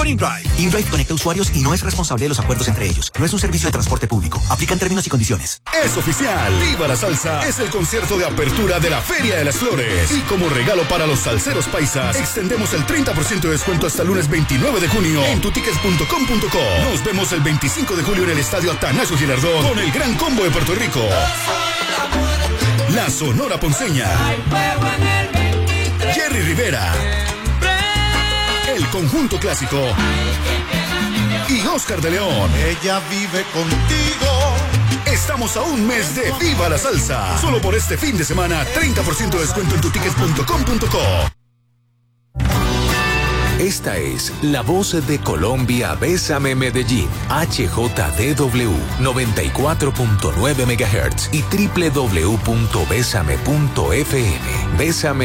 InDrive. InDrive conecta usuarios y no es responsable de los acuerdos entre ellos. No es un servicio de transporte público. Aplican términos y condiciones. Es oficial. Viva la Salsa es el concierto de apertura de la Feria de las Flores. Y como regalo para los salseros paisas, extendemos el 30% de descuento hasta el lunes 29 de junio en tutickets.com.co. Nos vemos el 25 de julio en el Estadio Atanasio Girardot con el Gran Combo de Puerto Rico. La Sonora Ponceña. Jerry Rivera. El Conjunto Clásico y Oscar de León. Ella vive contigo. Estamos a un mes de Viva la Salsa. Solo por este fin de semana, 30% de descuento en tutickets.com.co. Esta es la voz de Colombia. Bésame Medellín, HJDW 94.9 MHz y www.besame.fm. Bésame